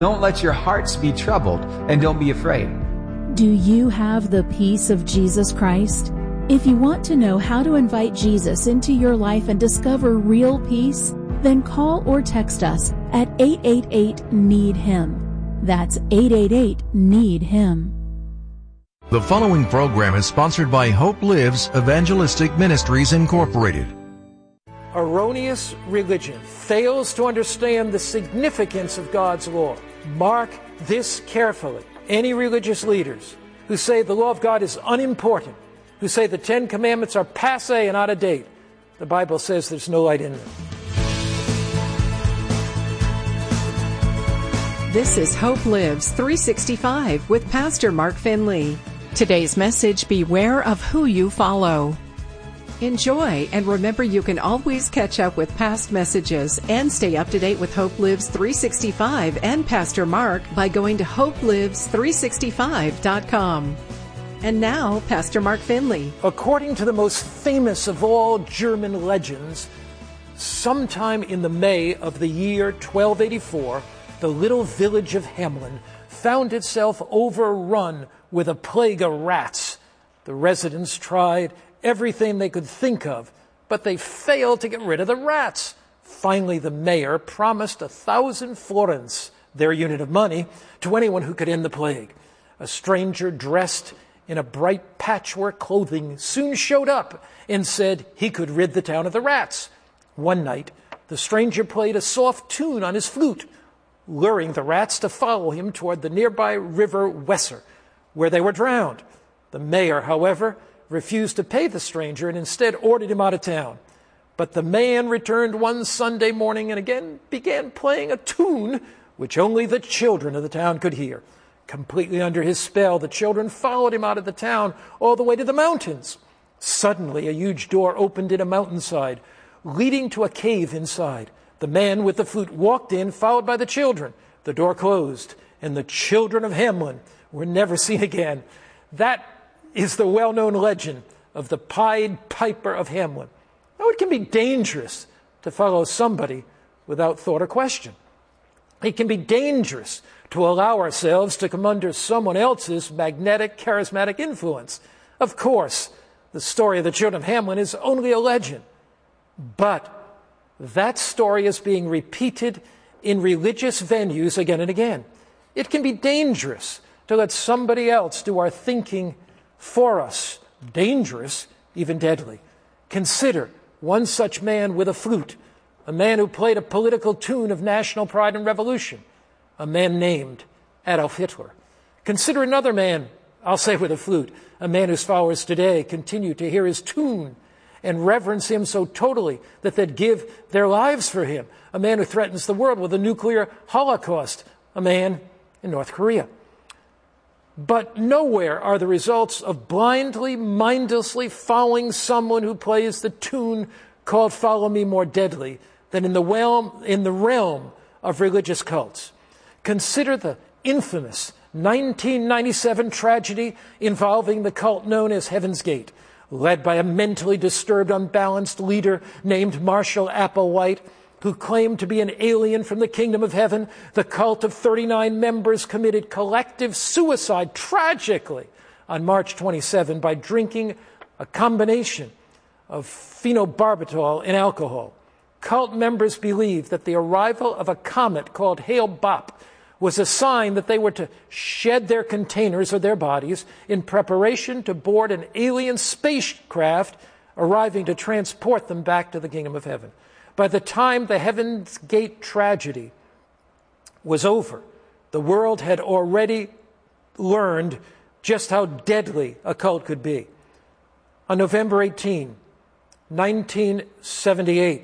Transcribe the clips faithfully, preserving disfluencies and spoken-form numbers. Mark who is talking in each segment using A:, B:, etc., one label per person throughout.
A: Don't let your hearts be troubled, and don't be afraid.
B: Do you have the peace of Jesus Christ? If you want to know how to invite Jesus into your life and discover real peace, then call or text us at eight eight eight, need him. That's eight eight eight, need him.
C: The following program is sponsored by Hope Lives Evangelistic Ministries, Incorporated.
D: Erroneous religion fails to understand the significance of God's law. Mark this carefully. Any religious leaders who say the law of God is unimportant, who say the Ten Commandments are passé and out of date, the Bible says there's no light in them.
E: This is Hope Lives three sixty-five with Pastor Mark Finley. Today's message, beware of who you follow. Enjoy, and remember you can always catch up with past messages and stay up to date with Hope Lives three sixty-five and Pastor Mark by going to hope lives three sixty-five dot com. And now, Pastor Mark Finley.
D: According to the most famous of all German legends, sometime in the May of the year twelve eighty-four, the little village of Hamelin found itself overrun with a plague of rats. The residents tried everything they could think of, but they failed to get rid of the rats. Finally, the mayor promised a thousand florins, their unit of money, to anyone who could end the plague. A stranger dressed in a bright patchwork clothing soon showed up and said he could rid the town of the rats. One night, the stranger played a soft tune on his flute, luring the rats to follow him toward the nearby river Weser, where they were drowned. The mayor, however, refused to pay the stranger and instead ordered him out of town. But the man returned one Sunday morning and again began playing a tune which only the children of the town could hear. Completely under his spell, the children followed him out of the town all the way to the mountains. Suddenly, a huge door opened in a mountainside, leading to a cave inside. The man with the flute walked in, followed by the children. The door closed, and the children of Hamelin were never seen again. That is the well-known legend of the Pied Piper of Hamelin. Now, it can be dangerous to follow somebody without thought or question. It can be dangerous to allow ourselves to come under someone else's magnetic, charismatic influence. Of course, the story of the children of Hamelin is only a legend, but that story is being repeated in religious venues again and again. It can be dangerous to let somebody else do our thinking for us, dangerous, even deadly. Consider one such man with a flute, a man who played a political tune of national pride and revolution, a man named Adolf Hitler. Consider another man, I'll say with a flute, a man whose followers today continue to hear his tune and reverence him so totally that they'd give their lives for him, a man who threatens the world with a nuclear holocaust, a man in North Korea. But nowhere are the results of blindly, mindlessly following someone who plays the tune called Follow Me more deadly than in the realm, in the realm of religious cults. Consider the infamous nineteen ninety-seven tragedy involving the cult known as Heaven's Gate, led by a mentally disturbed, unbalanced leader named Marshall Applewhite, who claimed to be an alien from the kingdom of heaven. The cult of thirty-nine members committed collective suicide tragically on March twenty-seventh by drinking a combination of phenobarbital and alcohol. Cult members believed that the arrival of a comet called Hale-Bopp was a sign that they were to shed their containers of their bodies in preparation to board an alien spacecraft arriving to transport them back to the kingdom of heaven. By the time the Heaven's Gate tragedy was over, the world had already learned just how deadly a cult could be. On November eighteenth, nineteen seventy-eight,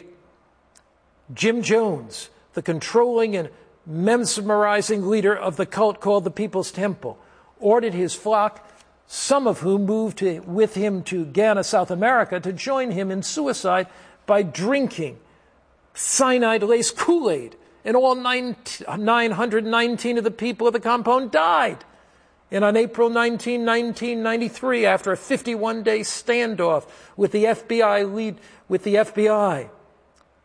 D: Jim Jones, the controlling and mesmerizing leader of the cult called the People's Temple, ordered his flock, some of whom moved to, with him to Ghana, South America, to join him in suicide by drinking cyanide-laced Kool-Aid, and all nine hundred nineteen of the people of the compound died. And on April nineteenth, nineteen ninety-three, after a fifty-one day standoff with the F B I lead with the F B I,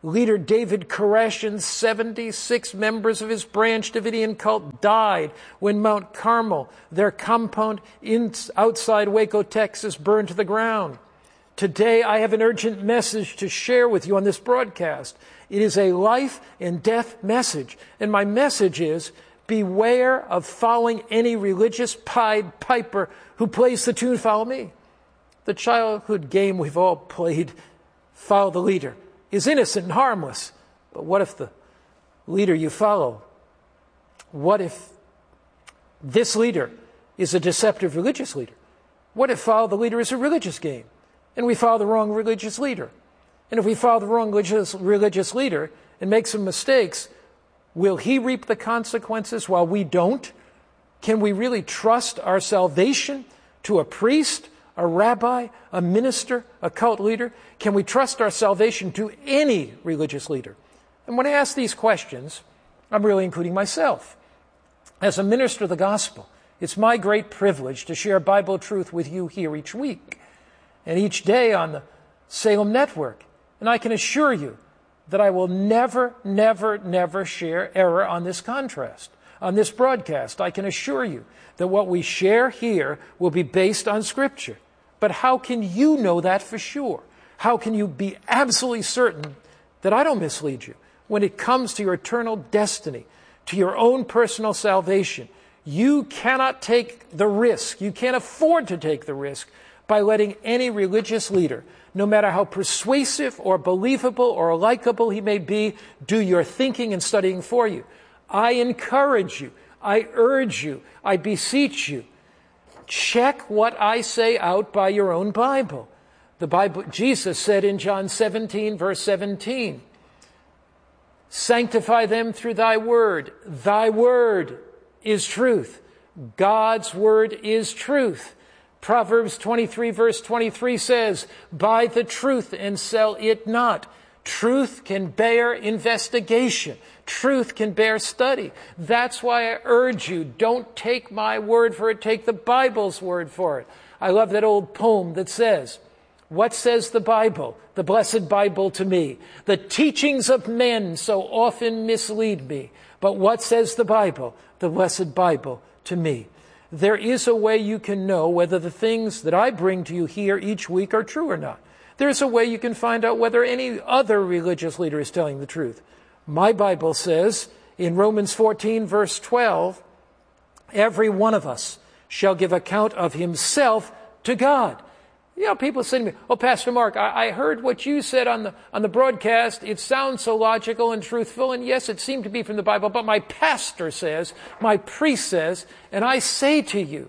D: Leader David Koresh and seventy-six members of his branch Davidian cult died when Mount Carmel, their compound in, outside Waco, Texas, burned to the ground. Today, I have an urgent message to share with you on this broadcast. It is a life and death message. And my message is, beware of following any religious Pied Piper who plays the tune, "Follow Me." The childhood game we've all played, follow the leader, is innocent and harmless. But what if the leader you follow, what if this leader is a deceptive religious leader? What if follow the leader is a religious game and we follow the wrong religious leader? And if we follow the wrong religious, religious leader and make some mistakes, will he reap the consequences while we don't? Can we really trust our salvation to a priest, a rabbi, a minister, a cult leader? Can we trust our salvation to any religious leader? And when I ask these questions, I'm really including myself. As a minister of the gospel, it's my great privilege to share Bible truth with you here each week and each day on the Salem Network. And I can assure you that I will never, never, never share error on this contrast, on this broadcast. I can assure you that what we share here will be based on Scripture. But how can you know that for sure? How can you be absolutely certain that I don't mislead you? When it comes to your eternal destiny, to your own personal salvation, you cannot take the risk, you can't afford to take the risk by letting any religious leader, no matter how persuasive or believable or likable he may be, do your thinking and studying for you. I encourage you, I urge you, I beseech you, check what I say out by your own Bible. The Bible, Jesus said in John seventeen, verse seventeen, "Sanctify them through thy word. Thy word is truth." God's word is truth. Proverbs twenty-three, verse twenty-three says, "Buy the truth and sell it not." Truth can bear investigation. Truth can bear study. That's why I urge you, don't take my word for it, take the Bible's word for it. I love that old poem that says, "What says the Bible, the blessed Bible to me? The teachings of men so often mislead me. But what says the Bible, the blessed Bible to me?" There is a way you can know whether the things that I bring to you here each week are true or not. There's a way you can find out whether any other religious leader is telling the truth. My Bible says in Romans fourteen, verse twelve, "Every one of us shall give account of himself to God." You know, people say to me, "Oh, Pastor Mark, I, I heard what you said on the on the broadcast. It sounds so logical and truthful, and yes, it seemed to be from the Bible, but my pastor says, my priest says," and I say to you,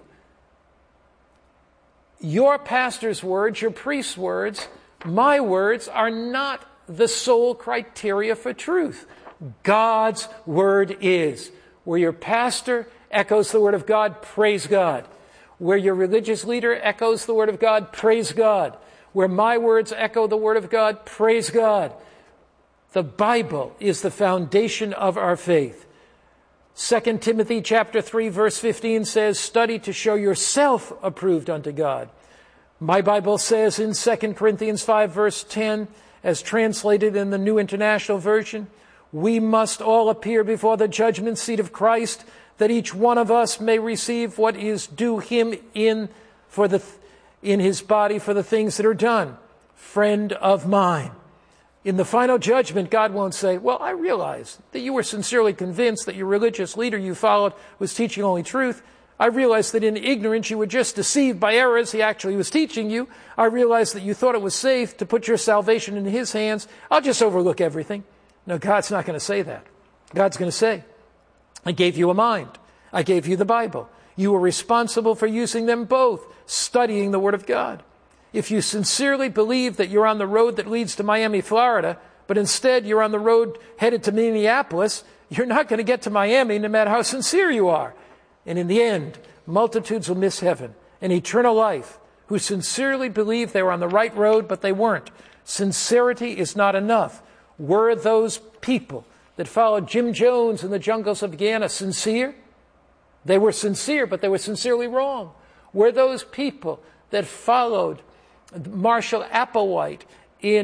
D: your pastor's words, your priest's words, my words are not the sole criteria for truth. God's word is. Where your pastor echoes the word of God, praise God. Where your religious leader echoes the word of God, praise God. Where my words echo the word of God, praise God. The Bible is the foundation of our faith. Second Timothy chapter three, verse fifteen says, "Study to show yourself approved unto God." My Bible says in Second Corinthians five, verse ten, as translated in the New International Version, "We must all appear before the judgment seat of Christ, that each one of us may receive what is due him in for the in his body for the things that are done." Friend of mine, in the final judgment, God won't say, "Well, I realize that you were sincerely convinced that your religious leader you followed was teaching only truth. I realize that in ignorance you were just deceived by errors he actually was teaching you. I realize that you thought it was safe to put your salvation in his hands. I'll just overlook everything." No, God's not going to say that. God's going to say, "I gave you a mind. I gave you the Bible. You were responsible for using them both, studying the Word of God. If you sincerely believe that you're on the road that leads to Miami, Florida, but instead you're on the road headed to Minneapolis, you're not going to get to Miami no matter how sincere you are. And in the end, multitudes will miss heaven and eternal life who sincerely believe they were on the right road, but they weren't. Sincerity is not enough. Were those people that followed Jim Jones in the jungles of Guyana sincere? They were sincere, but they were sincerely wrong. Were those people that followed Marshall Applewhite in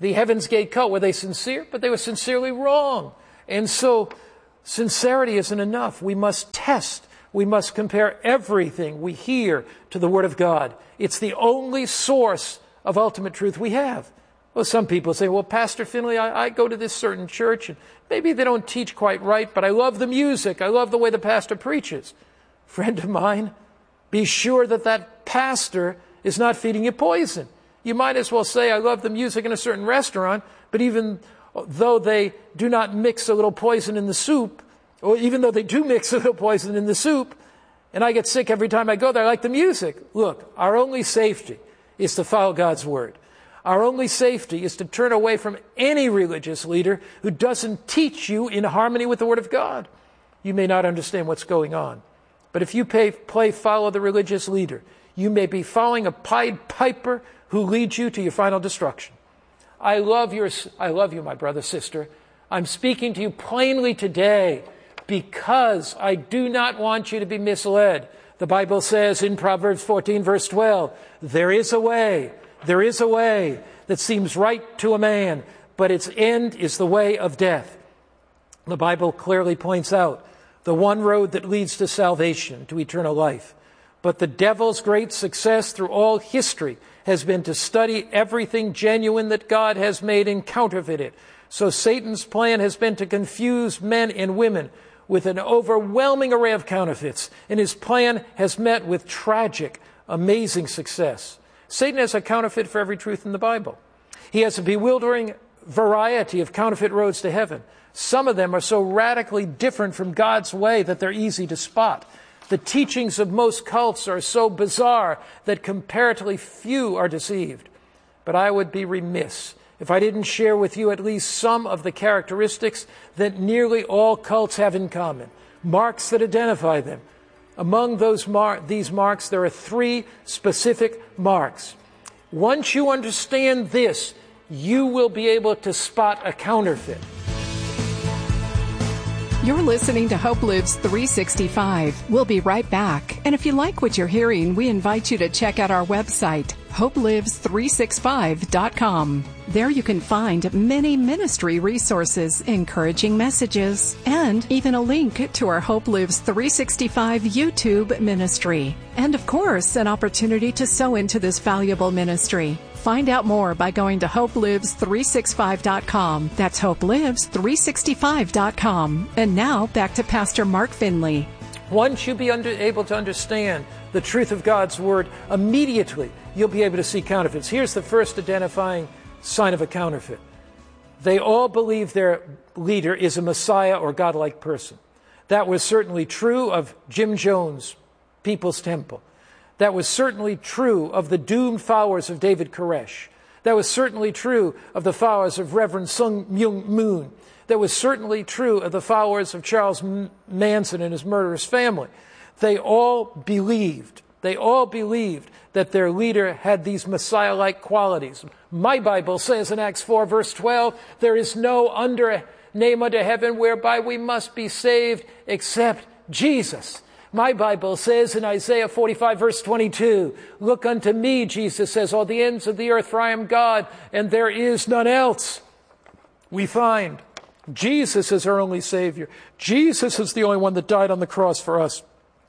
D: the Heaven's Gate cult. Were they sincere? But they were sincerely wrong. And so sincerity isn't enough. We must test. We must compare everything we hear to the Word of God. It's the only source of ultimate truth we have. Well, some people say, well, Pastor Finley, I, I go to this certain church, and maybe they don't teach quite right, but I love the music. I love the way the pastor preaches. Friend of mine, be sure that that pastor is not feeding you poison. You might as well say, I love the music in a certain restaurant, but even though they do not mix a little poison in the soup, or even though they do mix a little poison in the soup, and I get sick every time I go there, I like the music. Look, our only safety is to follow God's Word. Our only safety is to turn away from any religious leader who doesn't teach you in harmony with the Word of God. You may not understand what's going on, but if you pay, play follow the religious leader, you may be following a Pied Piper who leads you to your final destruction. I love your, I love you, my brother, sister. I'm speaking to you plainly today because I do not want you to be misled. The Bible says in Proverbs fourteen, verse twelve, there is a way, there is a way that seems right to a man, but its end is the way of death. The Bible clearly points out the one road that leads to salvation, to eternal life. But the devil's great success through all history has been to study everything genuine that God has made and counterfeit it. So Satan's plan has been to confuse men and women with an overwhelming array of counterfeits, and his plan has met with tragic, amazing success. Satan has a counterfeit for every truth in the Bible. He has a bewildering variety of counterfeit roads to heaven. Some of them are so radically different from God's way that they're easy to spot. The teachings of most cults are so bizarre that comparatively few are deceived. But I would be remiss if I didn't share with you at least some of the characteristics that nearly all cults have in common, marks that identify them. Among those mar- these marks, there are three specific marks. Once you understand this, you will be able to spot a counterfeit.
E: You're listening to Hope Lives three sixty-five. We'll be right back. And if you like what you're hearing, we invite you to check out our website, hope lives three sixty-five dot com. There you can find many ministry resources, encouraging messages, and even a link to our Hope Lives three sixty-five YouTube ministry. And of course, an opportunity to sow into this valuable ministry. Find out more by going to hope lives three sixty-five dot com. That's hope lives three sixty-five dot com. And now back to Pastor Mark Finley.
D: Once you be under, able to understand the truth of God's Word, immediately you'll be able to see counterfeits. Here's the first identifying sign of a counterfeit. They all believe their leader is a Messiah or godlike person. That was certainly true of Jim Jones, People's Temple. That was certainly true of the doomed followers of David Koresh. That was certainly true of the followers of Reverend Sung Myung Moon. That was certainly true of the followers of Charles Manson and his murderous family. They all believed, they all believed that their leader had these Messiah-like qualities. My Bible says in Acts four, verse twelve, there is no under name under heaven whereby we must be saved except Jesus. My Bible says in Isaiah forty-five, verse twenty-two, look unto me, Jesus says, all the ends of the earth, for I am God, and there is none else. We find Jesus is our only Savior. Jesus is the only one that died on the cross for us.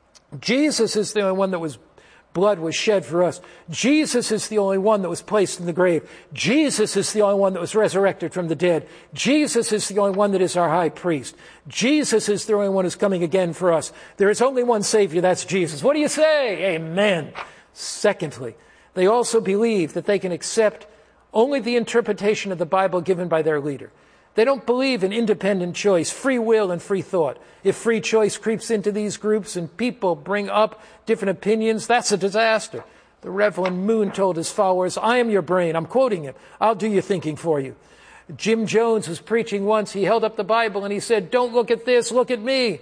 D: Jesus is the only one that was blood was shed for us. Jesus is the only one that was placed in the grave. Jesus is the only one that was resurrected from the dead. Jesus is the only one that is our high priest. Jesus is the only one who's coming again for us. There is only one Savior, that's Jesus. What do you say? Amen. Secondly, they also believe that they can accept only the interpretation of the Bible given by their leader. They don't believe in independent choice, free will, and free thought. If free choice creeps into these groups and people bring up different opinions, that's a disaster. The Reverend Moon told his followers, I am your brain. I'm quoting him. I'll do your thinking for you. Jim Jones was preaching once. He held up the Bible and he said, don't look at this, look at me.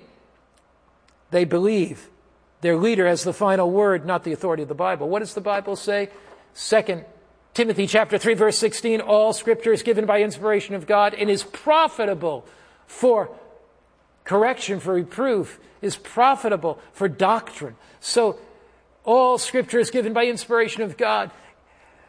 D: They believe their leader has the final word, not the authority of the Bible. What does the Bible say? Second Timothy chapter three, verse sixteen, all scripture is given by inspiration of God and is profitable for correction, for reproof, is profitable for doctrine. So all scripture is given by inspiration of God.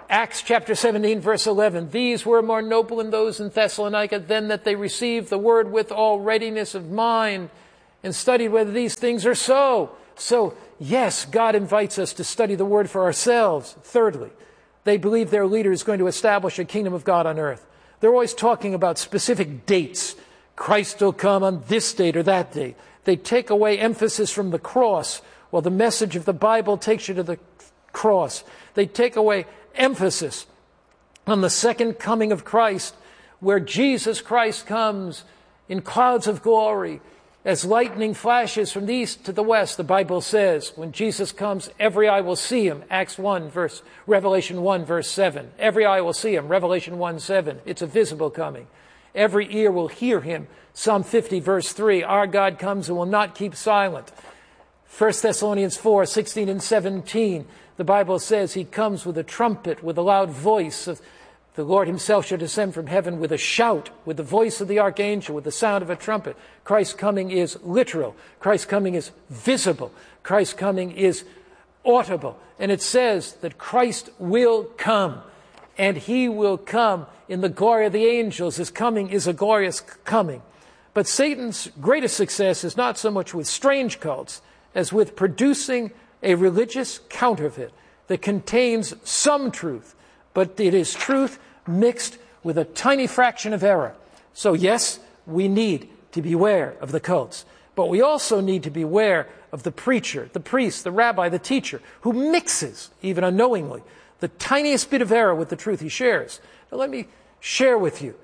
D: Acts chapter seventeen, verse eleven, these were more noble than those in Thessalonica, than that they received the word with all readiness of mind and studied whether these things are so. So, yes, God invites us to study the word for ourselves. Thirdly, they believe their leader is going to establish a kingdom of God on earth. They're always talking about specific dates. Christ will come on this date or that date. They take away emphasis from the cross, while the message of the Bible takes you to the cross. They take away emphasis on the second coming of Christ, where Jesus Christ comes in clouds of glory, as lightning flashes from the east to the west. The Bible says, when Jesus comes, every eye will see him. Acts one, verse, Revelation one, verse seven. Every eye will see him. Revelation one, seven. It's a visible coming. Every ear will hear him. Psalm fifty, verse three. Our God comes and will not keep silent. First Thessalonians four, sixteen and seventeen. The Bible says he comes with a trumpet, with a loud voice. The Lord himself shall descend from heaven with a shout, with the voice of the archangel, with the sound of a trumpet. Christ's coming is literal. Christ's coming is visible. Christ's coming is audible. And it says that Christ will come, and he will come in the glory of the angels. His coming is a glorious coming. But Satan's greatest success is not so much with strange cults as with producing a religious counterfeit that contains some truth, but it is truth mixed with a tiny fraction of error. So yes, we need to beware of the cults, but we also need to beware of the preacher, the priest, the rabbi, the teacher, who mixes, even unknowingly, the tiniest bit of error with the truth he shares. Now let me share with you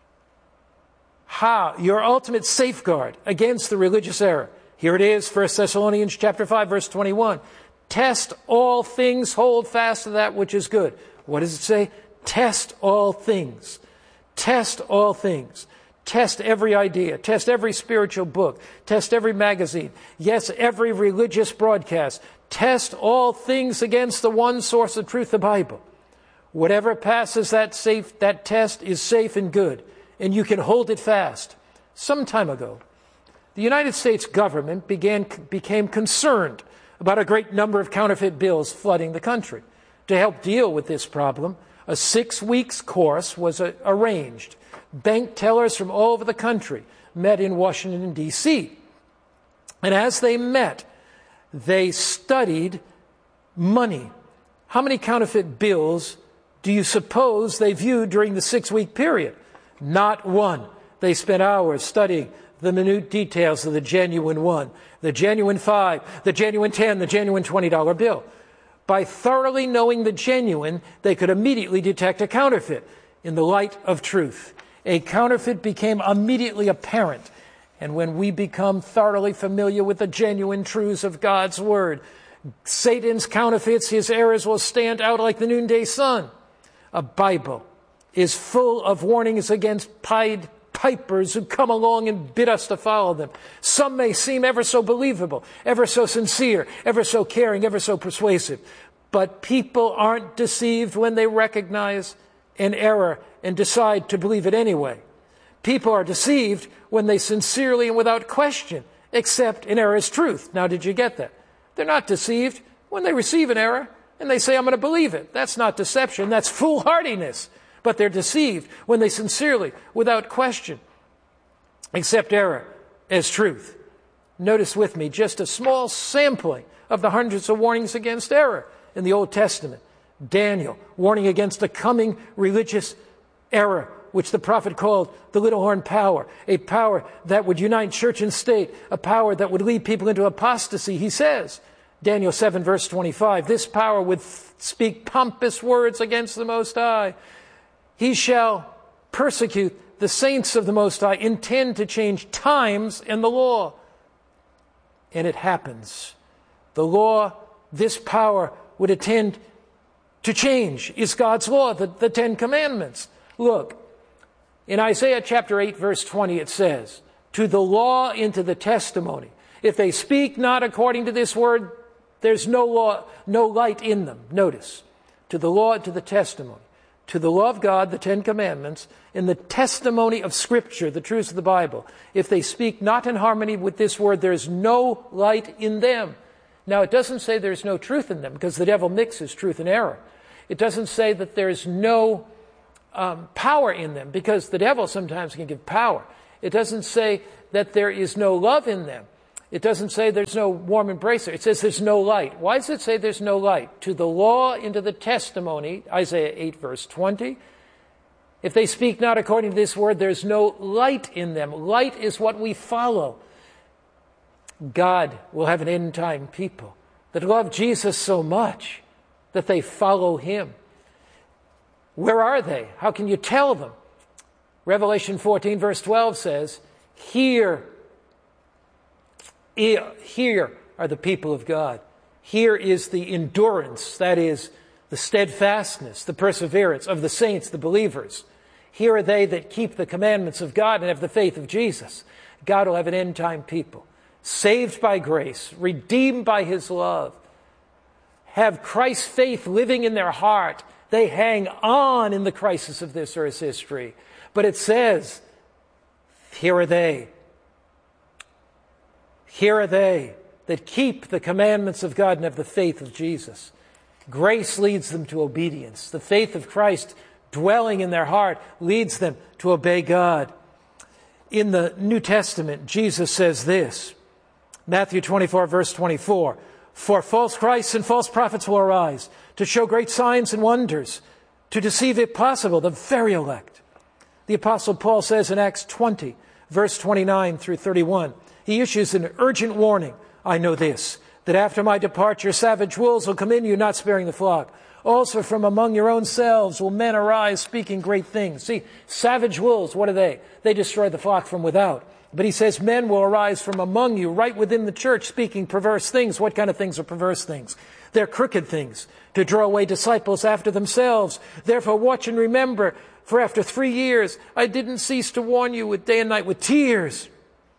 D: how your ultimate safeguard against the religious error. Here it is, First Thessalonians chapter five, verse twenty-one. Test all things, hold fast to that which is good. What does it say? Test all things. Test all things. Test every idea. Test every spiritual book. Test every magazine. Yes, every religious broadcast. Test all things against the one source of truth, the Bible. Whatever passes that safe, that test is safe and good, and you can hold it fast. Some time ago, the United States government began, became concerned about a great number of counterfeit bills flooding the country. To help deal with this problem, a six weeks course was uh, arranged. Bank tellers from all over the country met in Washington, D C And as they met, they studied money. How many counterfeit bills do you suppose they viewed during the six-week period? Not one. They spent hours studying the minute details of the genuine one, the genuine five, the genuine ten, the genuine twenty dollar bill. By thoroughly knowing the genuine, they could immediately detect a counterfeit in the light of truth. A counterfeit became immediately apparent. And when we become thoroughly familiar with the genuine truths of God's Word, Satan's counterfeits, his errors will stand out like the noonday sun. A Bible is full of warnings against Pied Pipers who come along and bid us to follow them. Some may seem ever so believable, ever so sincere, ever so caring, ever so persuasive. But people aren't deceived when they recognize an error and decide to believe it anyway. People are deceived when they sincerely and without question accept an error as truth. Now, did you get that? They're not deceived when they receive an error and they say, I'm going to believe it. That's not deception. That's foolhardiness. But they're deceived when they sincerely, without question, accept error as truth. Notice with me just a small sampling of the hundreds of warnings against error in the Old Testament. Daniel, warning against the coming religious error, which the prophet called the little horn power, a power that would unite church and state, a power that would lead people into apostasy. He says, Daniel seven, verse twenty-five, this power would speak pompous words against the Most High. He shall persecute the saints of the Most High, intend to change times and the law. And it happens. The law, this power would intend to change is God's law, the, the Ten Commandments. Look, in Isaiah chapter eight, verse twenty, it says, to the law and to the testimony. If they speak not according to this word, there's no law, no light in them. Notice, to the law and to the testimony. To the law of God, the Ten Commandments, in the testimony of Scripture, the truths of the Bible. If they speak not in harmony with this word, there's no light in them. Now, it doesn't say there's no truth in them, because the devil mixes truth and error. It doesn't say that there's no um, power in them, because the devil sometimes can give power. It doesn't say that there is no love in them. It doesn't say there's no warm embracer. It says there's no light. Why does it say there's no light? To the law and to the testimony, Isaiah eight, verse twenty. If they speak not according to this word, there's no light in them. Light is what we follow. God will have an end-time people that love Jesus so much that they follow him. Where are they? How can you tell them? Revelation fourteen, verse twelve says, Here, here are the people of God. Here is the endurance, that is, the steadfastness, the perseverance of the saints, the believers. Here are they that keep the commandments of God and have the faith of Jesus. God will have an end-time people, saved by grace, redeemed by his love, have Christ's faith living in their heart. They hang on in the crisis of this earth's history. But it says, here are they. Here are they that keep the commandments of God and have the faith of Jesus. Grace leads them to obedience. The faith of Christ dwelling in their heart leads them to obey God. In the New Testament, Jesus says this, Matthew twenty-four, verse twenty-four, For false Christs and false prophets will arise to show great signs and wonders, to deceive, if possible, the very elect. The Apostle Paul says in Acts twenty, verse twenty-nine through thirty-one, he issues an urgent warning. I know this, that after my departure savage wolves will come in you, not sparing the flock. Also from among your own selves will men arise speaking great things. See, savage wolves, what are they? They destroy the flock from without. But he says men will arise from among you, right within the church, speaking perverse things. What kind of things are perverse things? They're crooked things, to draw away disciples after themselves. Therefore watch and remember, for after three years I didn't cease to warn you with day and night with tears.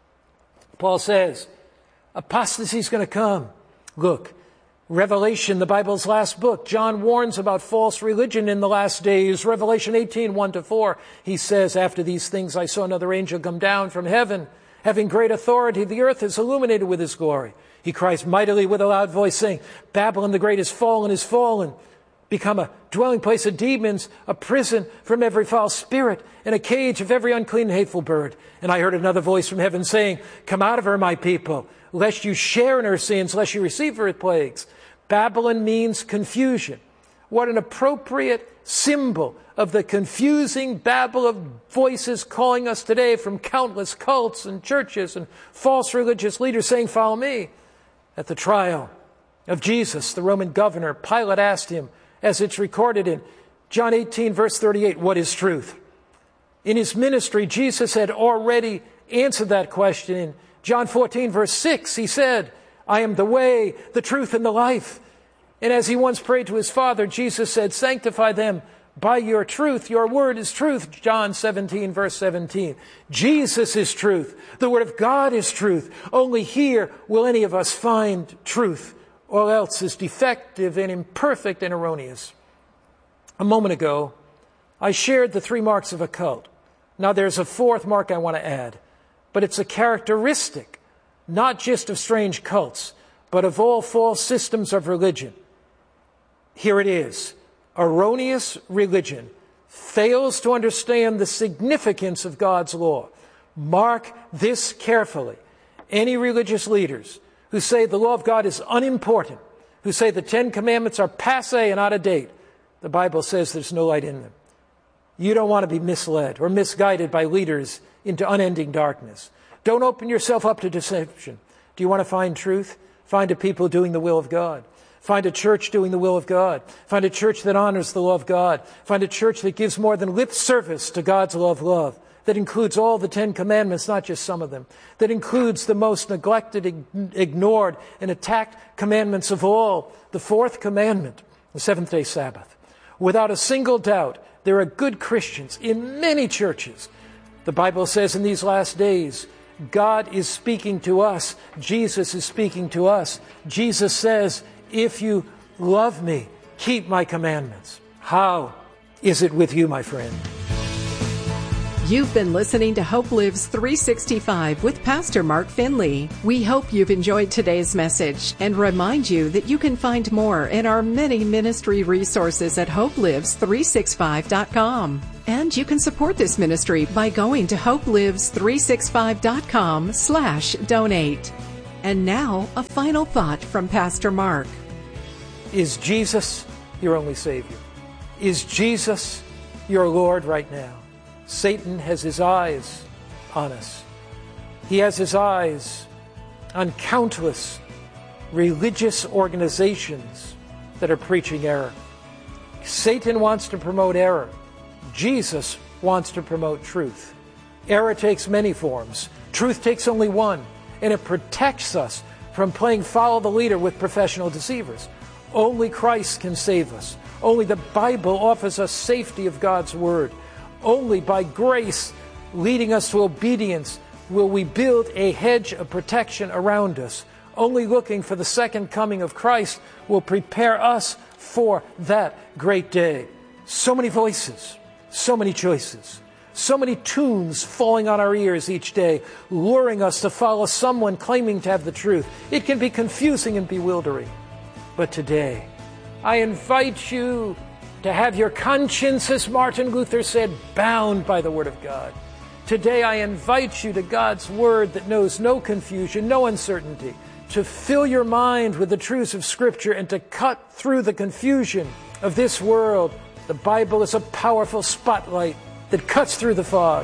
D: Paul says, apostasy is going to come. Look, Revelation, the Bible's last book, John warns about false religion in the last days. Revelation eighteen, one to four, he says, after these things I saw another angel come down from heaven, having great authority. The earth is illuminated with his glory. He cries mightily with a loud voice, saying, Babylon the great is fallen, is fallen, become a dwelling place of demons, a prison from every foul spirit, and a cage of every unclean and hateful bird. And I heard another voice from heaven saying, Come out of her, my people, lest you share in her sins, lest you receive her plagues. Babylon means confusion. What an appropriate symbol of the confusing babble of voices calling us today from countless cults and churches and false religious leaders saying, Follow me. At the trial of Jesus, the Roman governor, Pilate asked him, as it's recorded in John eighteen, verse thirty-eight, what is truth? In his ministry, Jesus had already answered that question. In John fourteen, verse six, he said, I am the way, the truth, and the life. And as he once prayed to his Father, Jesus said, Sanctify them by your truth. Your word is truth. John seventeen, verse seventeen. Jesus is truth. The word of God is truth. Only here will any of us find truth. All else is defective and imperfect and erroneous. A moment ago, I shared the three marks of a cult. Now there's a fourth mark I want to add, but it's a characteristic, not just of strange cults, but of all false systems of religion. Here it is. Erroneous religion fails to understand the significance of God's law. Mark this carefully. Any religious leaders who say the law of God is unimportant, who say the Ten Commandments are passé and out of date, the Bible says there's no light in them. You don't want to be misled or misguided by leaders into unending darkness. Don't open yourself up to deception. Do you want to find truth? Find a people doing the will of God. Find a church doing the will of God. Find a church that honors the law of God. Find a church that gives more than lip service to God's law of love. That includes all the Ten Commandments, not just some of them. That includes the most neglected, ignored, and attacked commandments of all. The fourth commandment, the seventh-day Sabbath. Without a single doubt, there are good Christians in many churches. The Bible says in these last days, God is speaking to us. Jesus is speaking to us. Jesus says, if you love me, keep my commandments. How is it with you, my friend?
E: You've been listening to Hope Lives three sixty-five with Pastor Mark Finley. We hope you've enjoyed today's message and remind you that you can find more in our many ministry resources at hope lives three sixty-five dot com. And you can support this ministry by going to hope lives three sixty-five dot com slash donate. And now, a final thought from Pastor Mark.
D: Is Jesus your only Savior? Is Jesus your Lord right now? Satan has his eyes on us. He has his eyes on countless religious organizations that are preaching error. Satan wants to promote error. Jesus wants to promote truth. Error takes many forms. Truth takes only one, and it protects us from playing follow the leader with professional deceivers. Only Christ can save us. Only the Bible offers us safety of God's Word. Only by grace leading us to obedience will we build a hedge of protection around us. Only looking for the second coming of Christ will prepare us for that great day. So many voices, so many choices, so many tunes falling on our ears each day, luring us to follow someone claiming to have the truth. It can be confusing and bewildering. But today, I invite you to have your conscience, as Martin Luther said, bound by the Word of God. Today I invite you to God's Word that knows no confusion, no uncertainty, to fill your mind with the truths of Scripture and to cut through the confusion of this world. The Bible is a powerful spotlight that cuts through the fog.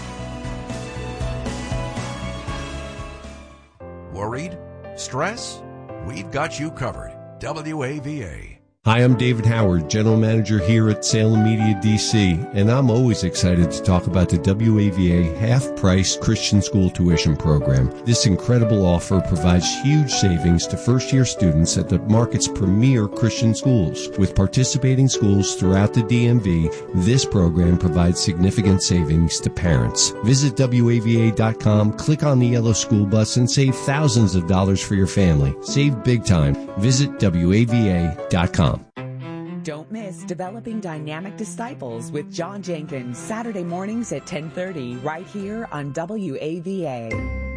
C: Worried? Stress? We've got you covered. W A V A.
F: Hi, I'm David Howard, General Manager here at Salem Media D C, and I'm always excited to talk about the W A V A half-price Christian school tuition program. This incredible offer provides huge savings to first-year students at the market's premier Christian schools. With participating schools throughout the D M V, this program provides significant savings to parents. Visit W A V A dot com, click on the yellow school bus, and save thousands of dollars for your family. Save big time. Visit W A V A dot com.
G: Don't miss Developing Dynamic Disciples with John Jenkins, Saturday mornings at ten thirty, right here on W A V A.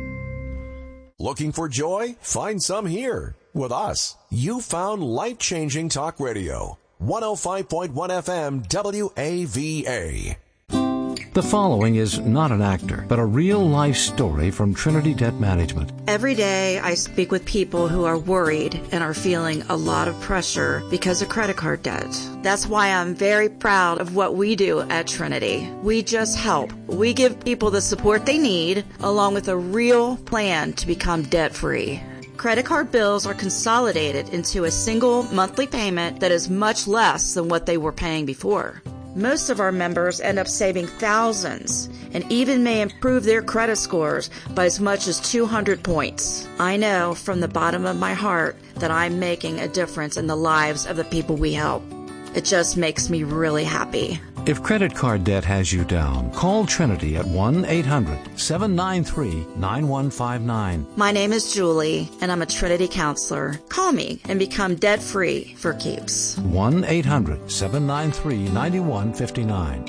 H: Looking for joy? Find some here. With us, you found life-changing talk radio. one oh five point one F M W A V A.
I: The following is not an actor, but a real-life story from Trinity Debt Management.
J: Every day I speak with people who are worried and are feeling a lot of pressure because of credit card debt. That's why I'm very proud of what we do at Trinity. We just help. We give people the support they need, along with a real plan to become debt-free. Credit card bills are consolidated into a single monthly payment that is much less than what they were paying before. Most of our members end up saving thousands and even may improve their credit scores by as much as two hundred points. I know from the bottom of my heart that I'm making a difference in the lives of the people we help. It just makes me really happy.
I: If credit card debt has you down, call Trinity at one eight hundred seven nine three nine one five nine.
J: My name is Julie, and I'm a Trinity counselor. Call me and become debt-free for keeps.
I: one eight hundred seven nine three nine one five nine.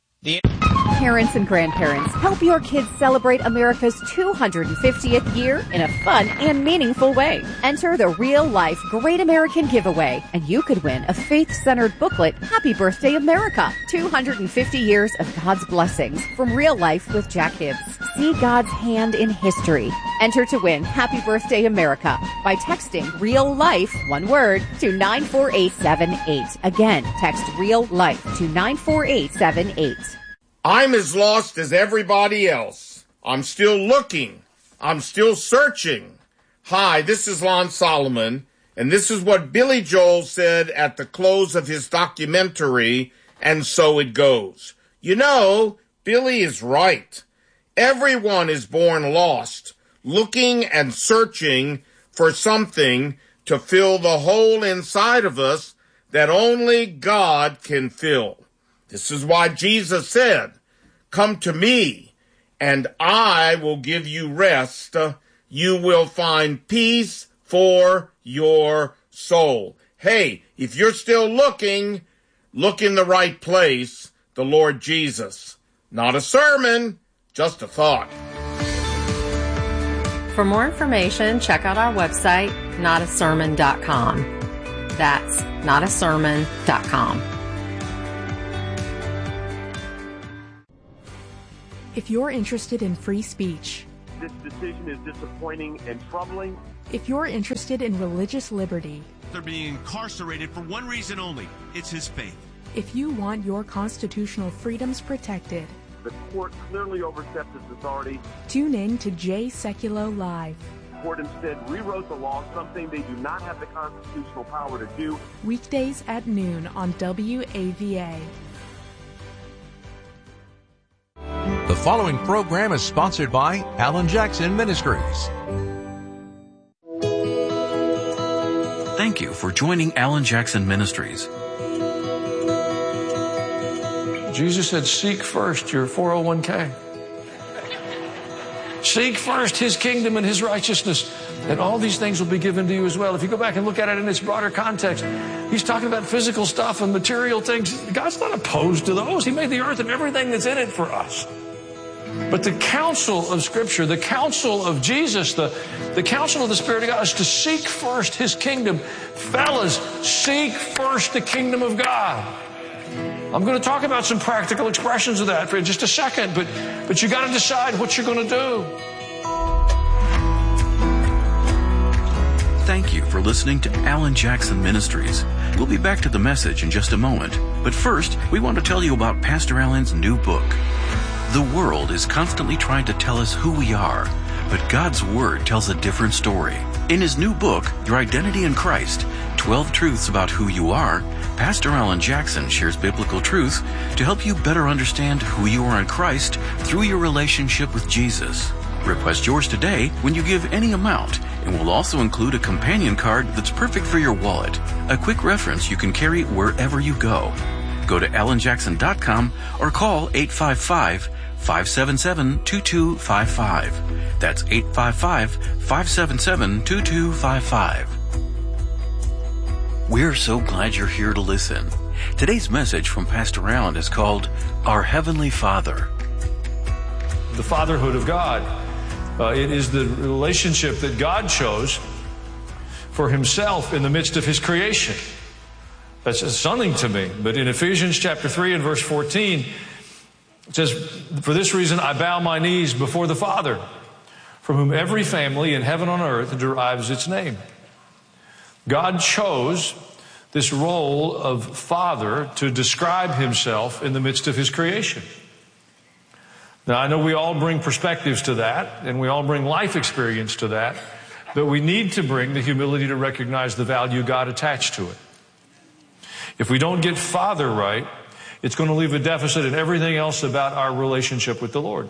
K: Parents and grandparents, help your kids celebrate America's two hundred fiftieth year in a fun and meaningful way. Enter the Real Life Great American Giveaway, and you could win a faith-centered booklet, Happy Birthday America, two hundred fifty years of God's blessings from Real Life with Jack Hibbs. See God's hand in history. Enter to win Happy Birthday America by texting Real Life, one word, to nine four eight seven eight. Again, text Real Life to nine four eight seven eight.
L: I'm as lost as everybody else. I'm still looking. I'm still searching. Hi, this is Lon Solomon, and this is what Billy Joel said at the close of his documentary, And So It Goes. You know, Billy is right. Everyone is born lost, looking and searching for something to fill the hole inside of us that only God can fill. This is why Jesus said, "Come to me, and I will give you rest. You will find peace for your soul." Hey, if you're still looking, look in the right place, the Lord Jesus. Not a sermon, just a thought.
M: For more information, check out our website, not a sermon dot com. That's not a sermon dot com.
B: If you're interested in free speech,
N: this decision is disappointing and troubling.
B: If you're interested in religious liberty,
O: they're being incarcerated for one reason only. It's his faith.
B: If you want your constitutional freedoms protected,
N: the court clearly overstepped its authority.
B: Tune in to Jay Sekulow Live.
N: The court instead rewrote the law, something they do not have the constitutional power to do.
B: Weekdays at noon on W A V A.
C: The following program is sponsored by Alan Jackson Ministries.
P: Thank you for joining Alan Jackson Ministries.
Q: Jesus said, seek first your four oh one k. Seek first His kingdom and His righteousness, and all these things will be given to you as well. If you go back and look at it in its broader context, He's talking about physical stuff and material things. God's not opposed to those. He made the earth and everything that's in it for us. But the counsel of Scripture, the counsel of Jesus, the, the counsel of the Spirit of God is to seek first His kingdom. Fellas, seek first the kingdom of God. I'm going to talk about some practical expressions of that for just a second, but, but you got to decide what you're going to do.
P: Thank you for listening to Alan Jackson Ministries. We'll be back to the message in just a moment. But first, we want to tell you about Pastor Alan's new book. The world is constantly trying to tell us who we are, but God's Word tells a different story. In his new book, Your Identity in Christ, twelve Truths About Who You Are, Pastor Alan Jackson shares biblical truth to help you better understand who you are in Christ through your relationship with Jesus. Request yours today when you give any amount, and we'll also include a companion card that's perfect for your wallet, a quick reference you can carry wherever you go. Go to alan jackson dot com or call eight five five, five seven seven, two two five five. That's eight five five, five seven seven, two two five five. We're so glad you're here to listen. Today's message from Pastor Alan is called Our Heavenly Father.
Q: The fatherhood of God. Uh, it is the relationship that God chose for Himself in the midst of His creation. That's something to me. But in Ephesians chapter three and verse fourteen, it says, for this reason I bow my knees before the Father, from whom every family in heaven and on earth derives its name. God chose this role of Father to describe Himself in the midst of His creation. Now, I know we all bring perspectives to that, and we all bring life experience to that, but we need to bring the humility to recognize the value God attached to it. If we don't get Father right, it's going to leave a deficit in everything else about our relationship with the Lord.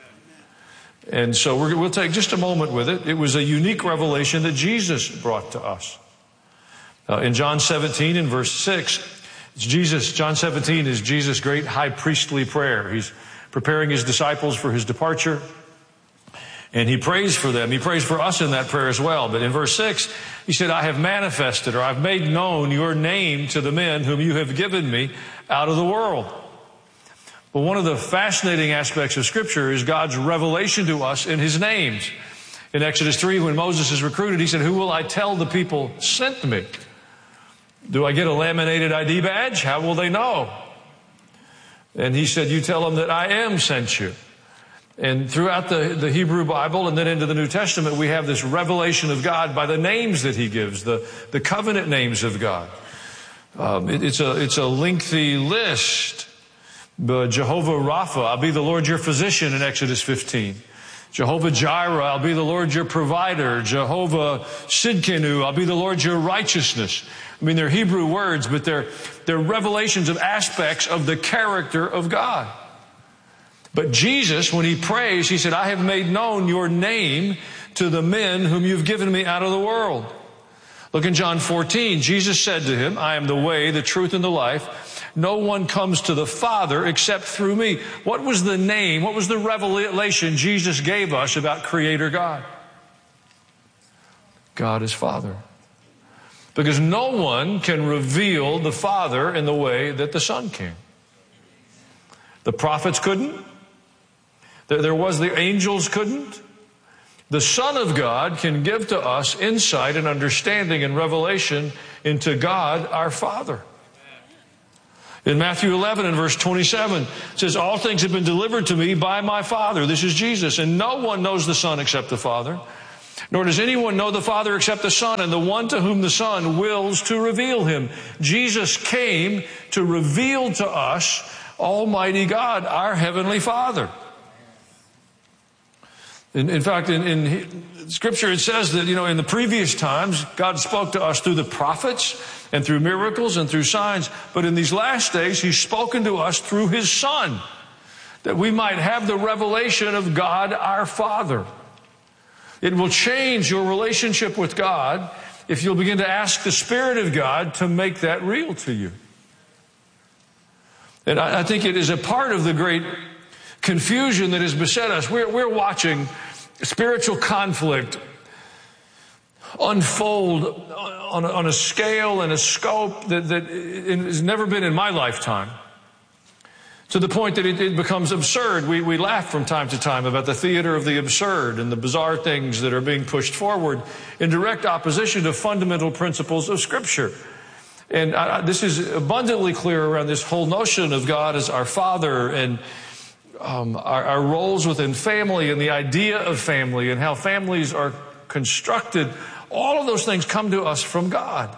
Q: And so we're, we'll take just a moment with it. It was a unique revelation that Jesus brought to us. Uh, in John seventeen in verse six, it's Jesus, John seventeen is Jesus' great high priestly prayer. He's preparing His disciples for His departure, and He prays for them. He prays for us in that prayer as well. But in verse six, He said, I have manifested, or I've made known your name to the men whom you have given me out of the world. But one of the fascinating aspects of Scripture is God's revelation to us in His names. In Exodus three, when Moses is recruited, he said, who will I tell the people sent me? Do I get a laminated I D badge? How will they know? And he said, you tell them that I am sent you. And throughout the, the Hebrew Bible and then into the New Testament, we have this revelation of God by the names that He gives, the, the covenant names of God. Um, it, it's a, it's a lengthy list. But Jehovah Rapha, I'll be the Lord your physician in Exodus fifteen. Jehovah Jireh, I'll be the Lord your provider. Jehovah Sidkenu, I'll be the Lord your righteousness. I mean, they're Hebrew words, but they're, they're revelations of aspects of the character of God. But Jesus, when He prays, He said, I have made known your name to the men whom you've given me out of the world. Look in John fourteen, Jesus said to him, I am the way, the truth, and the life. No one comes to the Father except through me. What was the name, what was the revelation Jesus gave us about Creator God? God is Father. Because no one can reveal the Father in the way that the Son can. The prophets couldn't. There, there was the angels couldn't. The Son of God can give to us insight and understanding and revelation into God our Father. In Matthew eleven and verse twenty-seven, it says, all things have been delivered to me by my Father. This is Jesus. And no one knows the Son except the Father. Nor does anyone know the Father except the Son, and the one to whom the Son wills to reveal him. Jesus came to reveal to us Almighty God, our Heavenly Father. In, in fact, in, in Scripture it says that, you know, in the previous times, God spoke to us through the prophets and through miracles and through signs. But in these last days, He's spoken to us through His Son, that we might have the revelation of God our Father. It will change your relationship with God if you'll begin to ask the Spirit of God to make that real to you. And I, I think it is a part of the great confusion that has beset us. We're, we're watching spiritual conflict unfold on a, on a scale and a scope that, that has never been in my lifetime, to the point that it, it becomes absurd. We, we laugh from time to time about the theater of the absurd and the bizarre things that are being pushed forward in direct opposition to fundamental principles of Scripture. And I, this is abundantly clear around this whole notion of God as our Father, and um, our, our roles within family, and the idea of family, and how families are constructed. All of those things come to us from God.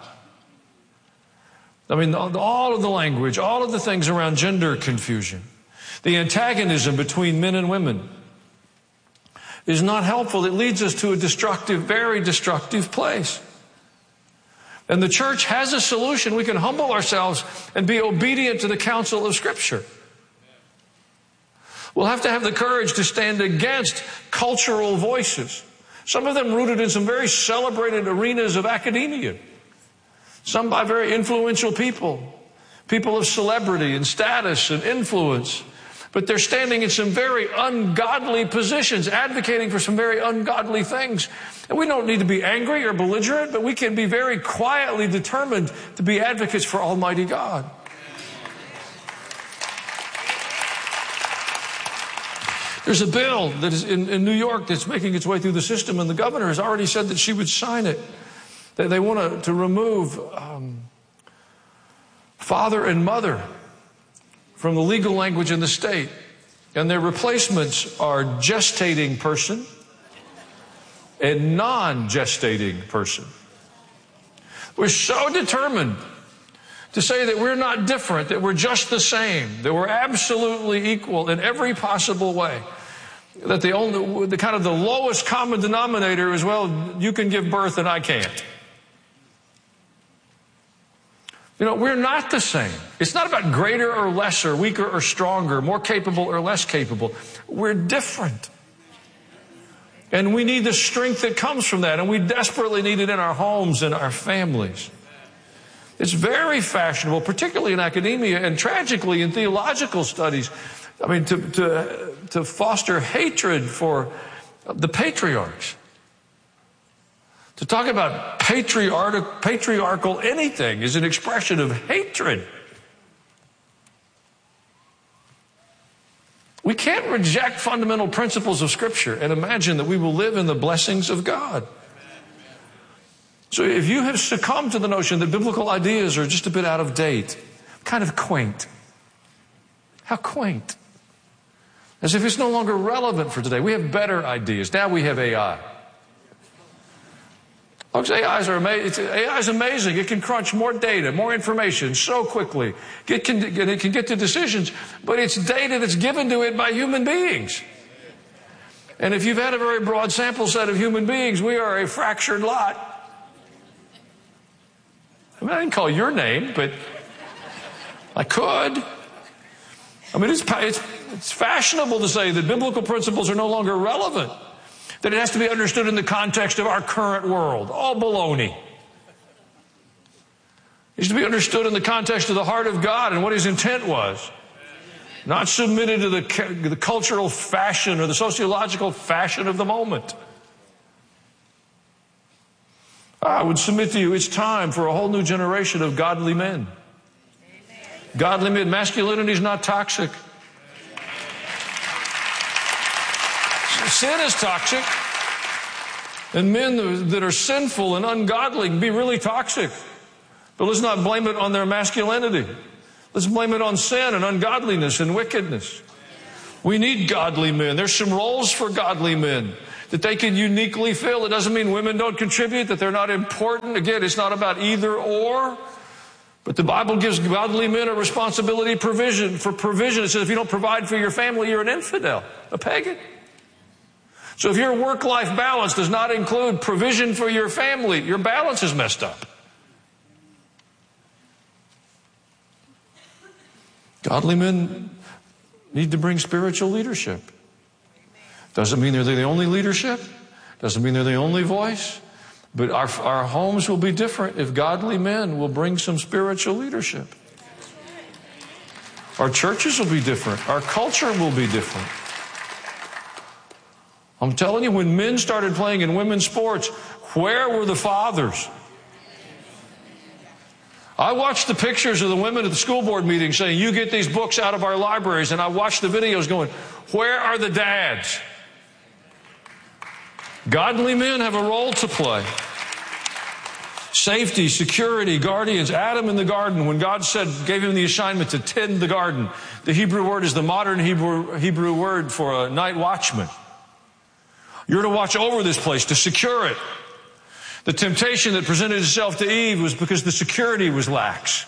Q: I mean, all of the language, all of the things around gender confusion, the antagonism between men and women is not helpful. It leads us to a destructive, very destructive place. And the church has a solution. We can humble ourselves and be obedient to the counsel of Scripture. We'll have to have the courage to stand against cultural voices, some of them rooted in some very celebrated arenas of academia, some by very influential people, people of celebrity and status and influence. But they're standing in some very ungodly positions, advocating for some very ungodly things. And we don't need to be angry or belligerent, but we can be very quietly determined to be advocates for Almighty God. There's a bill that is in, in New York that's making its way through the system, and the governor has already said that she would sign it. They, they want to, to remove um, father and mother from the legal language in the state. And their replacements are gestating person and non-gestating person. We're so determined to say that we're not different, that we're just the same, that we're absolutely equal in every possible way, that the only, the kind of the lowest common denominator is, well, you can give birth and I can't. You know, we're not the same. It's not about greater or lesser, weaker or stronger, more capable or less capable. We're different. And we need the strength that comes from that, and we desperately need it in our homes and our families. It's very fashionable, particularly in academia and tragically in theological studies. I mean, to, to, to foster hatred for the patriarchs. To talk about patriarchal, patriarchal anything is an expression of hatred. We can't reject fundamental principles of Scripture and imagine that we will live in the blessings of God. So if you have succumbed to the notion that biblical ideas are just a bit out of date, kind of quaint. How quaint. As if it's no longer relevant for today. We have better ideas. Now we have A I. Folks, A Is are amazing. A I is amazing. It can crunch more data, more information so quickly. It can, it can get to decisions, but it's data that's given to it by human beings. And if you've had a very broad sample set of human beings, we are a fractured lot. I mean, I didn't call your name, but I could. I mean, it's, it's, it's fashionable to say that biblical principles are no longer relevant, that it has to be understood in the context of our current world. All baloney. It needs to be understood in the context of the heart of God and what His intent was. Not submitted to the, the cultural fashion or the sociological fashion of the moment. I would submit to you, it's time for a whole new generation of godly men. Godly men. Masculinity is not toxic. Sin is toxic. And men that are sinful and ungodly can be really toxic. But let's not blame it on their masculinity. Let's blame it on sin and ungodliness and wickedness. We need godly men. There's some roles for godly men that they can uniquely fill. It doesn't mean women don't contribute, that they're not important. Again, it's not about either or. But the Bible gives godly men a responsibility provision for provision. It says if you don't provide for your family, you're an infidel, a pagan. So if your work-life balance does not include provision for your family, your balance is messed up. Godly men need to bring spiritual leadership. Doesn't mean they're the only leadership. Doesn't mean they're the only voice. But our, our homes will be different if godly men will bring some spiritual leadership. Our churches will be different. Our culture will be different. I'm telling you, when men started playing in women's sports, where were the fathers? I watched the pictures of the women at the school board meeting saying, you get these books out of our libraries. And I watched the videos going, where are the dads? Godly men have a role to play. Safety, security, guardians. Adam in the garden, when God said, gave him the assignment to tend the garden, the Hebrew word is the modern Hebrew, Hebrew word for a night watchman. You're to watch over this place, to secure it. The temptation that presented itself to Eve was because the security was lax.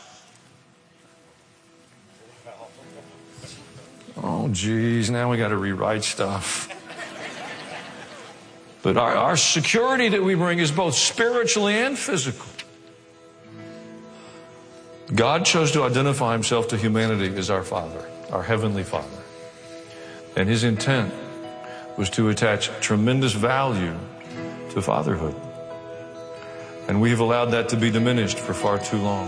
Q: Oh, geez, now we got to rewrite stuff. But our, our security that we bring is both spiritually and physical. God chose to identify himself to humanity as our Father, our Heavenly Father. And his intent was to attach tremendous value to fatherhood. And we have allowed that to be diminished for far too long.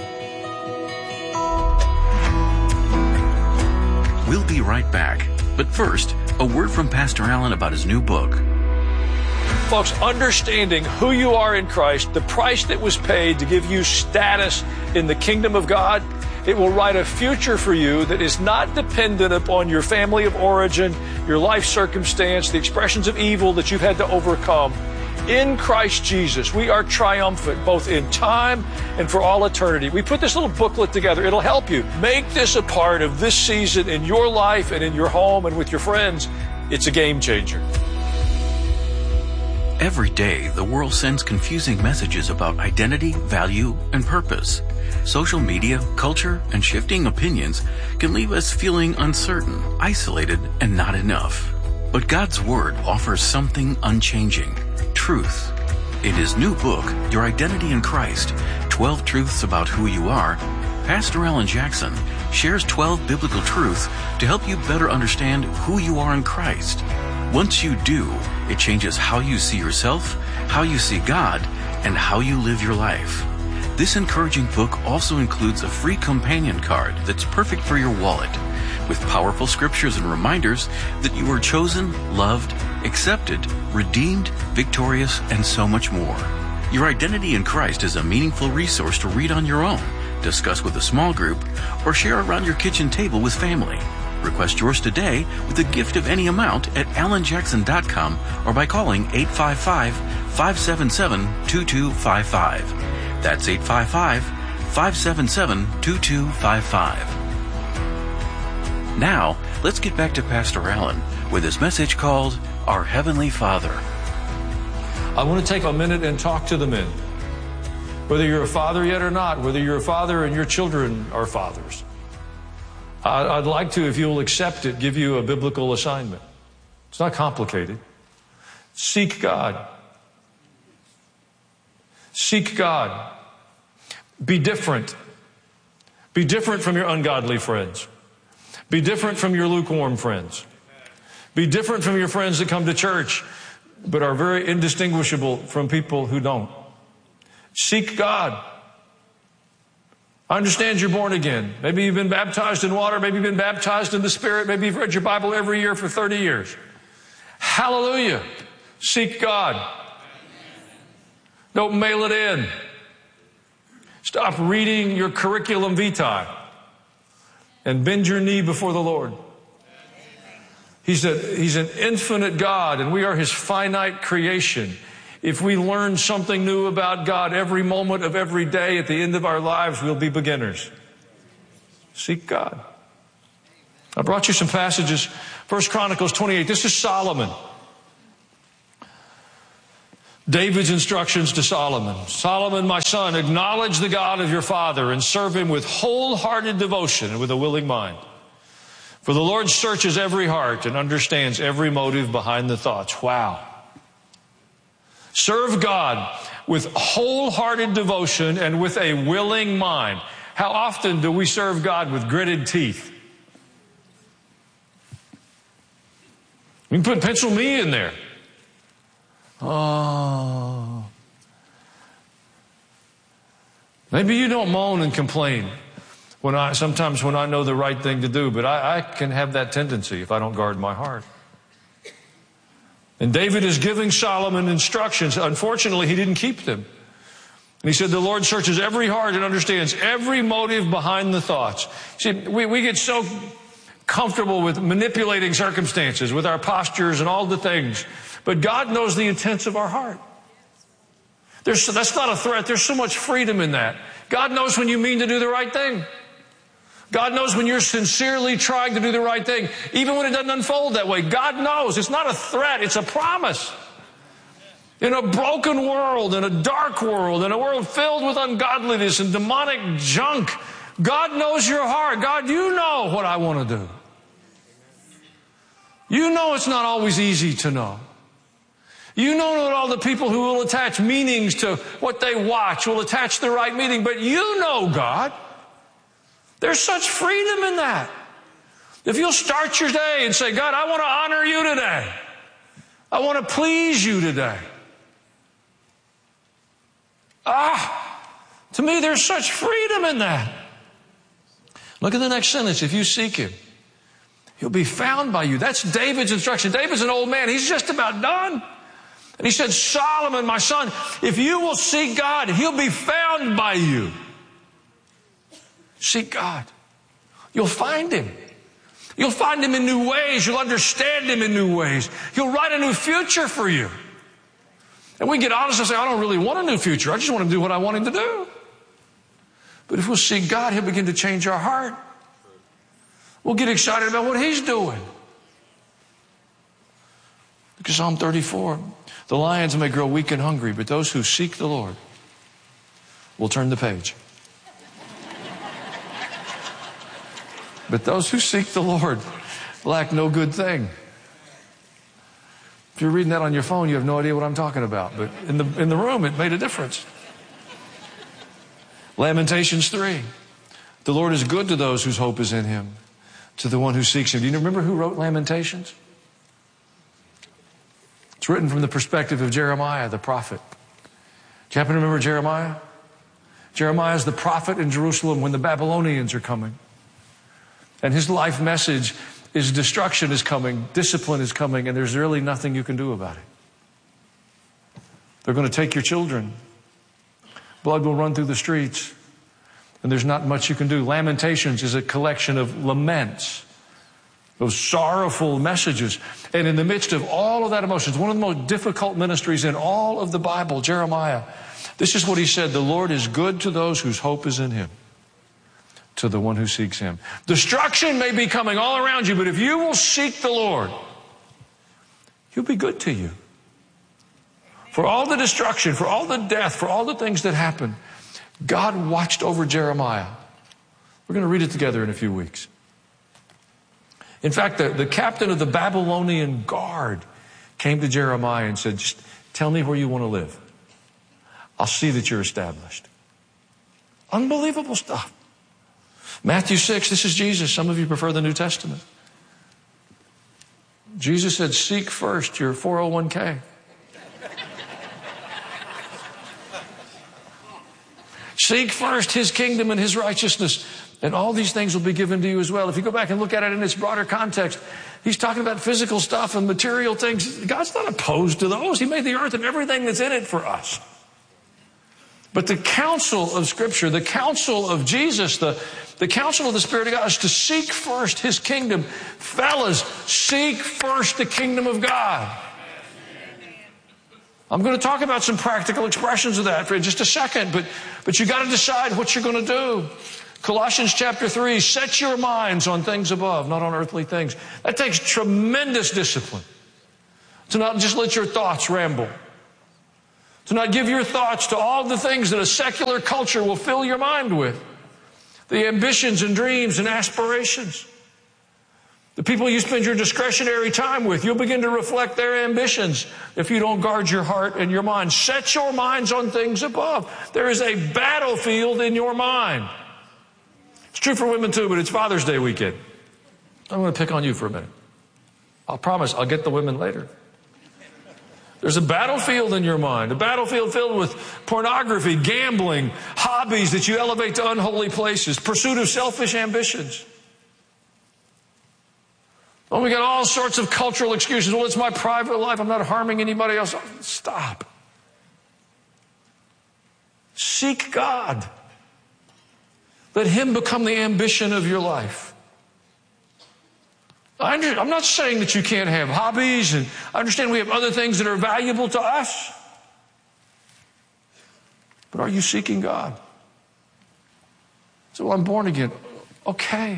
P: We'll be right back. But first, a word from Pastor Allen about his new book.
Q: Folks, understanding who you are in Christ, the price that was paid to give you status in the kingdom of God, it will write a future for you that is not dependent upon your family of origin, your life circumstance, the expressions of evil that you've had to overcome. In Christ Jesus, we are triumphant both in time and for all eternity. We put this little booklet together. It'll help you. Make this a part of this season in your life and in your home and with your friends. It's a game changer.
P: Every day, the world sends confusing messages about identity, value, and purpose. Social media, culture, and shifting opinions can leave us feeling uncertain, isolated, and not enough. But God's Word offers something unchanging: truth. In his new book, Your Identity in Christ, twelve Truths About Who You Are, Pastor Alan Jackson shares twelve biblical truths to help you better understand who you are in Christ. Once you do, it changes how you see yourself, how you see God, and how you live your life. This encouraging book also includes a free companion card that's perfect for your wallet, with powerful scriptures and reminders that you are chosen, loved, accepted, redeemed, victorious, and so much more. Your Identity in Christ is a meaningful resource to read on your own, discuss with a small group, or share around your kitchen table with family. Request yours today with a gift of any amount at alan jackson dot com or by calling eight five five, five seven seven, two two five five. That's eight five five, five seven seven, two two five five. Now, let's get back to Pastor Allen with his message called Our Heavenly Father.
Q: I want to take a minute and talk to the men. Whether you're a father yet or not, whether you're a father and your children are fathers. I'd like to, if you'll accept it, give you a biblical assignment. It's not complicated. Seek God. Seek God. Be different. Be different from your ungodly friends. Be different from your lukewarm friends. Be different from your friends that come to church but are very indistinguishable from people who don't. Seek God. I understand you're born again. Maybe you've been baptized in water. Maybe you've been baptized in the Spirit. Maybe you've read your Bible every year for thirty years. Hallelujah. Seek God. Don't mail it in. Stop reading your curriculum vitae and bend your knee before the Lord. He's, a, he's an infinite God, and we are His finite creation. If we learn something new about God every moment of every day, at the end of our lives, we'll be beginners. Seek God. I brought you some passages. First Chronicles twenty-eight. This is Solomon. David's instructions to Solomon. Solomon, my son, acknowledge the God of your father and serve Him with wholehearted devotion and with a willing mind. For the Lord searches every heart and understands every motive behind the thoughts. Wow. Serve God with wholehearted devotion and with a willing mind. How often do we serve God with gritted teeth? You can put pencil me in there. Oh. Maybe you don't moan and complain when I sometimes when I know the right thing to do, but I, I can have that tendency if I don't guard my heart. And David is giving Solomon instructions. Unfortunately, he didn't keep them. And he said, the Lord searches every heart and understands every motive behind the thoughts. See, we, we get so comfortable with manipulating circumstances, with our postures and all the things. But God knows the intents of our heart. There's, that's not a threat. There's so much freedom in that. God knows when you mean to do the right thing. God knows when you're sincerely trying to do the right thing, even when it doesn't unfold that way. God knows. It's not a threat. It's a promise. In a broken world, in a dark world, in a world filled with ungodliness and demonic junk, God knows your heart. God, you know what I want to do. You know it's not always easy to know. You know that all the people who will attach meanings to what they watch will attach the right meaning, but you know, God. There's such freedom in that. If you'll start your day and say, God, I want to honor you today. I want to please you today. Ah, to me, there's such freedom in that. Look at the next sentence. If you seek Him, He'll be found by you. That's David's instruction. David's an old man. He's just about done. And he said, Solomon, my son, if you will seek God, He'll be found by you. Seek God. You'll find Him. You'll find Him in new ways. You'll understand Him in new ways. He'll write a new future for you. And we get honest and say, I don't really want a new future. I just want Him to do what I want Him to do. But if we'll seek God, He'll begin to change our heart. We'll get excited about what He's doing. Look at Psalm thirty-four. The lions may grow weak and hungry, but those who seek the Lord will turn the page. But those who seek the Lord lack no good thing. If you're reading that on your phone, you have no idea what I'm talking about. But in the, in the room, it made a difference. Lamentations three. The Lord is good to those whose hope is in Him, to the one who seeks Him. Do you remember who wrote Lamentations? It's written from the perspective of Jeremiah, the prophet. Do you happen to remember Jeremiah? Jeremiah is the prophet in Jerusalem when the Babylonians are coming. And his life message is destruction is coming, discipline is coming, and there's really nothing you can do about it. They're going to take your children. Blood will run through the streets, and there's not much you can do. Lamentations is a collection of laments, those sorrowful messages. And in the midst of all of that emotion, it's one of the most difficult ministries in all of the Bible, Jeremiah. This is what he said, the Lord is good to those whose hope is in Him, to the one who seeks Him. Destruction may be coming all around you, but if you will seek the Lord, He'll be good to you. For all the destruction, for all the death, for all the things that happen, God watched over Jeremiah. We're going to read it together in a few weeks. In fact, the, the captain of the Babylonian guard came to Jeremiah and said, just tell me where you want to live. I'll see that you're established. Unbelievable stuff. Matthew six, this is Jesus. Some of you prefer the New Testament. Jesus said, seek first your four oh one k. Seek first His kingdom and His righteousness, and all these things will be given to you as well. If you go back and look at it in its broader context, He's talking about physical stuff and material things. God's not opposed to those. He made the earth and everything that's in it for us. But the counsel of Scripture, the counsel of Jesus, the, The counsel of the Spirit of God is to seek first His kingdom. Fellas, seek first the kingdom of God. I'm going to talk about some practical expressions of that for just a second, but, but you got to decide what you're going to do. Colossians chapter three, set your minds on things above, not on earthly things. That takes tremendous discipline. To not just let your thoughts ramble. To not give your thoughts to all the things that a secular culture will fill your mind with. The ambitions and dreams and aspirations. The people you spend your discretionary time with, you'll begin to reflect their ambitions if you don't guard your heart and your mind. Set your minds on things above. There is a battlefield in your mind. It's true for women too, but it's Father's Day weekend. I'm going to pick on you for a minute. I'll promise I'll get the women later. There's a battlefield in your mind, a battlefield filled with pornography, gambling, hobbies that you elevate to unholy places, pursuit of selfish ambitions. Oh, we got all sorts of cultural excuses. Well, it's my private life. I'm not harming anybody else. Stop. Seek God. Let Him become the ambition of your life. I'm not saying that you can't have hobbies, and I understand we have other things that are valuable to us. But are you seeking God? So, well, I'm born again. Okay.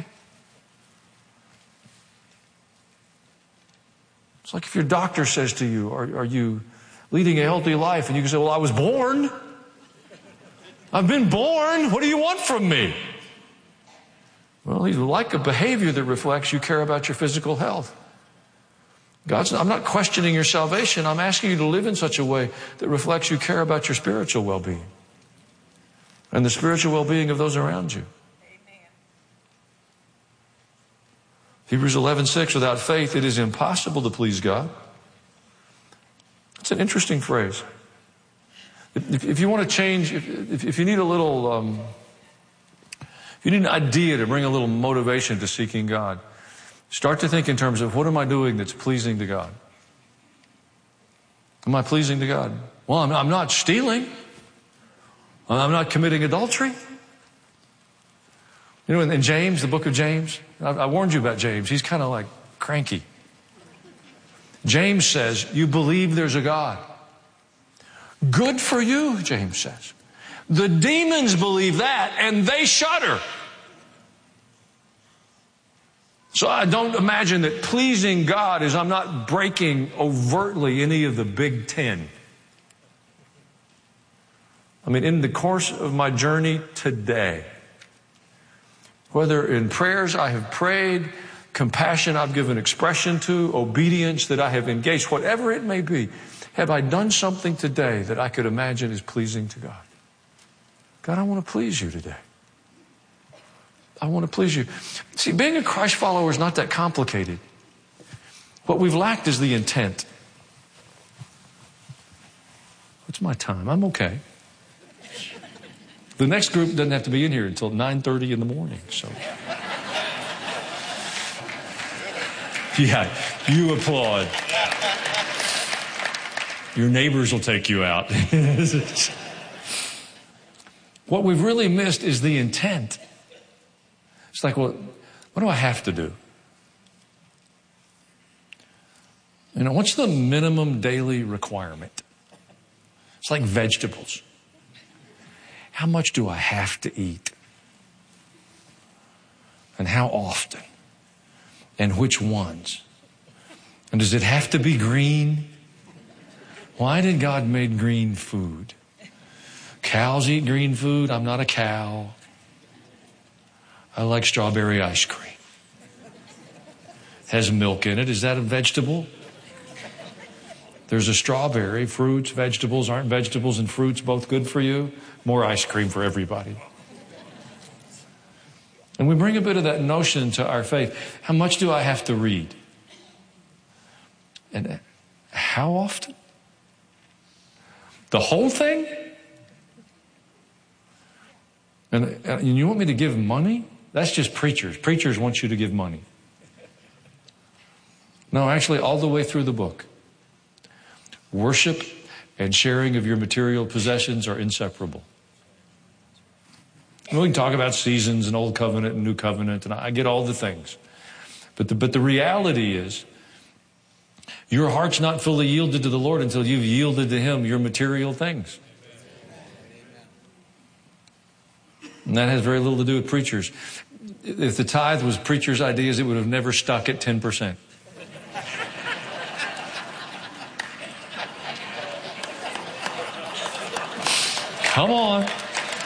Q: It's like if your doctor says to you, are, are you leading a healthy life? And you can say, well, I was born. I've been born. What do you want from me? Well, you like a behavior that reflects you care about your physical health. God's, I'm not questioning your salvation. I'm asking you to live in such a way that reflects you care about your spiritual well-being and the spiritual well-being of those around you. Hebrews eleven six, without faith it is impossible to please God. It's an interesting phrase. If, if you want to change, if, if you need a little, um, if you need an idea to bring a little motivation to seeking God, start to think in terms of what am I doing that's pleasing to God? Am I pleasing to God? Well, I'm, I'm not stealing. I'm not committing adultery. You know, in, in James, the book of James, I, I warned you about James. He's kind of like cranky. James says, you believe there's a God. Good for you, James says. The demons believe that, and they shudder. So I don't imagine that pleasing God is I'm not breaking overtly any of the Big Ten. I mean, in the course of my journey today, whether in prayers I have prayed, compassion I've given expression to, obedience that I have engaged, whatever it may be, have I done something today that I could imagine is pleasing to God? God, I want to please you today. I want to please you. See, being a Christ follower is not that complicated. What we've lacked is the intent. It's my time. I'm okay. The next group doesn't have to be in here until nine thirty in the morning. So, yeah, you applaud. Your neighbors will take you out. What we've really missed is the intent. It's like, well, what do I have to do? You know, what's the minimum daily requirement? It's like vegetables. How much do I have to eat? And how often? And which ones? And does it have to be green? Why did God make green food? Cows eat green food. I'm not a cow. I like strawberry ice cream. Has milk in it. Is that a vegetable? There's a strawberry. Fruits, vegetables. Aren't vegetables and fruits both good for you? More ice cream for everybody. And we bring a bit of that notion to our faith. How much do I have to read? And how often? The whole thing? And, and you want me to give money? That's just preachers. Preachers want you to give money. No, actually, all the way through the book. Worship and sharing of your material possessions are inseparable. We can talk about seasons and Old Covenant and New Covenant, and I get all the things. But the, but the reality is, your heart's not fully yielded to the Lord until you've yielded to Him your material things. And that has very little to do with preachers. If the tithe was preachers' ideas, it would have never stuck at ten percent. Come on.